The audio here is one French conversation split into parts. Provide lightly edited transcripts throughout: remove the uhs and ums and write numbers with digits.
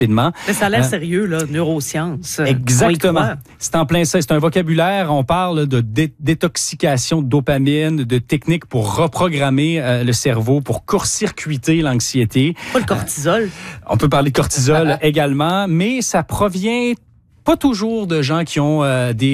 rapidement. Mais ça a l'air sérieux, là, neurosciences. Exactement. C'est en plein ça. C'est un vocabulaire. On parle de détoxication de dopamine, de techniques pour reprogrammer le cerveau, pour court-circuiter l'anxiété. Pas le cortisol. On peut parler de cortisol également, mais ça provient pas toujours de gens qui ont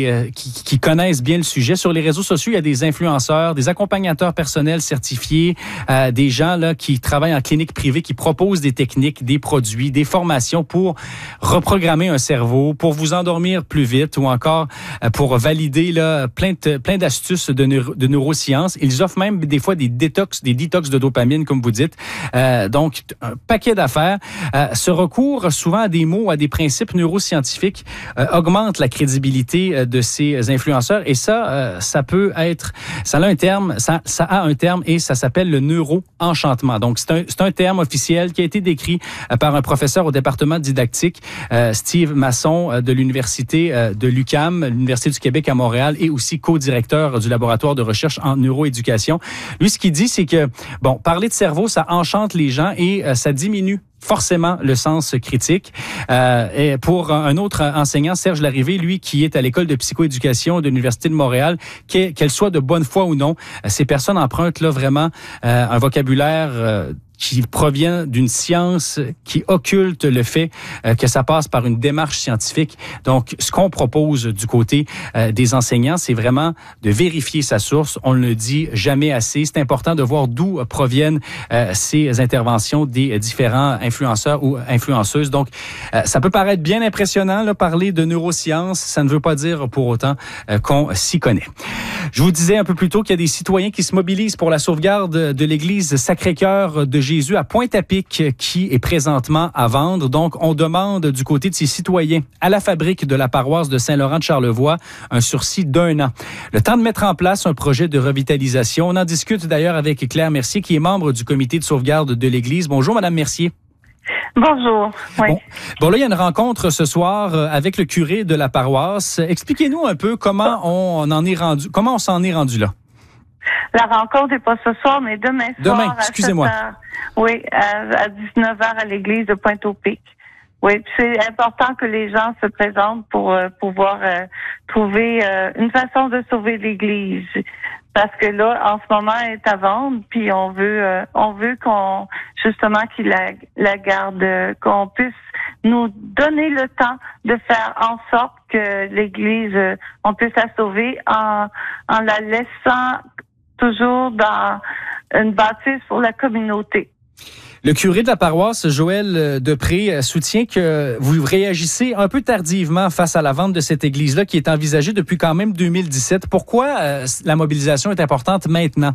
qui connaissent bien le sujet. Sur les réseaux sociaux, il y a des influenceurs, des accompagnateurs personnels certifiés, des gens là qui travaillent en clinique privée, qui proposent des techniques, des produits, des formations pour reprogrammer un cerveau, pour vous endormir plus vite ou encore pour valider là plein d'astuces de neurosciences. Ils offrent même des fois des détox de dopamine, comme vous dites. Donc, un paquet d'affaires. Ce recours souvent à des mots, à des principes neuroscientifiques augmente la crédibilité de ces influenceurs et ça peut être, ça a un terme et ça s'appelle le neuro-enchantement. Donc c'est un terme officiel qui a été décrit par un professeur au département didactique, Steve Masson de l'université de l'UQAM, l'université du Québec à Montréal et aussi co-directeur du laboratoire de recherche en neuroéducation. Lui, ce qu'il dit, c'est que parler de cerveau, ça enchante les gens et ça diminue forcément le sens critique. Et pour un autre enseignant, Serge Larrivé, lui qui est à l'école de psychoéducation de l'Université de Montréal, qu'elle soit de bonne foi ou non, ces personnes empruntent là vraiment un vocabulaire qui provient d'une science qui occulte le fait que ça passe par une démarche scientifique. Donc, ce qu'on propose du côté des enseignants, c'est vraiment de vérifier sa source. On ne le dit jamais assez. C'est important de voir d'où proviennent ces interventions des différents influenceurs ou influenceuses. Donc, ça peut paraître bien impressionnant, là, parler de neurosciences. Ça ne veut pas dire pour autant qu'on s'y connaît. Je vous disais un peu plus tôt qu'il y a des citoyens qui se mobilisent pour la sauvegarde de l'église Sacré-Cœur de Jésus à Pointe-à-Pic qui est présentement à vendre. Donc, on demande du côté de ces citoyens à la fabrique de la paroisse de Saint-Laurent-de-Charlevoix un sursis d'1 an. Le temps de mettre en place un projet de revitalisation. On en discute d'ailleurs avec Claire Mercier qui est membre du comité de sauvegarde de l'église. Bonjour, Madame Mercier. Bonjour. Oui. Bon, là, il y a une rencontre ce soir avec le curé de la paroisse. Expliquez-nous un peu comment on s'en est rendu là. La rencontre n'est pas ce soir, mais demain soir. Demain, excusez-moi. Oui, à 19h à l'église de Pointe-au-Pic. Oui, c'est important que les gens se présentent pour pouvoir trouver une façon de sauver l'église. Parce que là, en ce moment, elle est à vendre, puis on veut qu'on, justement, qu'il la garde, qu'on puisse nous donner le temps de faire en sorte que l'église, on puisse la sauver en la laissant toujours dans une bâtisse pour la communauté. Le curé de la paroisse, Joël Depré, soutient que vous réagissez un peu tardivement face à la vente de cette église-là qui est envisagée depuis quand même 2017. Pourquoi la mobilisation est importante maintenant?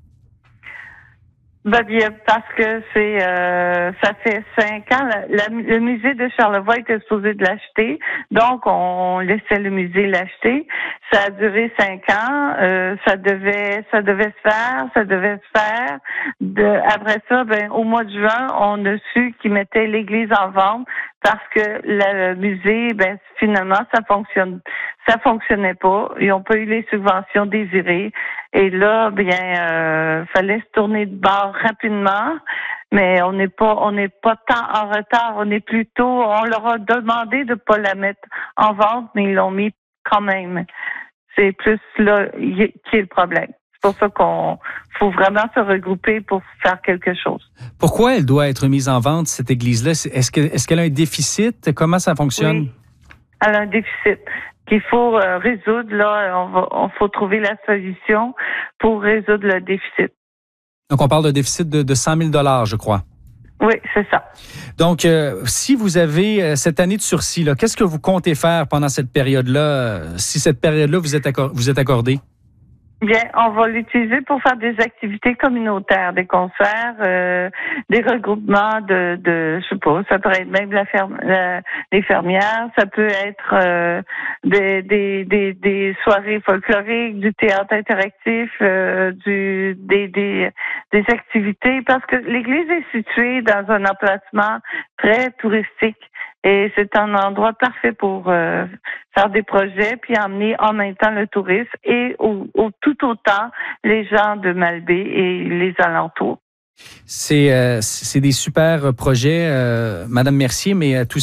Ben bien, parce que ça fait 5 ans. Le musée de Charlevoix était supposé de l'acheter, donc on laissait le musée l'acheter. Ça a duré 5 ans. Ça devait se faire. Après ça, au mois de juin, on a su qu'ils mettaient l'église en vente parce que le musée, finalement, ça fonctionnait pas. Ils n'ont pas eu les subventions désirées. Et là, fallait se tourner de bord rapidement. Mais on n'est pas tant en retard. On leur a demandé de pas la mettre en vente, mais ils l'ont mis quand même. C'est plus là qui est le problème. C'est pour ça qu'on faut vraiment se regrouper pour faire quelque chose. Pourquoi elle doit être mise en vente, cette église-là? Est-ce qu'elle a un déficit? Comment ça fonctionne? Oui, elle a un déficit qu'il faut résoudre. Là, on faut trouver la solution pour résoudre le déficit. Donc, on parle d'un déficit de 100 000 $, je crois. Oui, c'est ça. Donc, si vous avez cette année de sursis, là, qu'est-ce que vous comptez faire pendant cette période-là, si cette période-là vous êtes accordé? Bien, on va l'utiliser pour faire des activités communautaires, des concerts, des regroupements de je sais pas, ça peut être même les fermières, ça peut être des soirées folkloriques, du théâtre interactif, des activités, parce que l'église est située dans un emplacement très touristique. Et c'est un endroit parfait pour faire des projets puis emmener en même temps le tourisme et tout autant les gens de Malbaie et les alentours. C'est des super projets, Madame Mercier, mais tout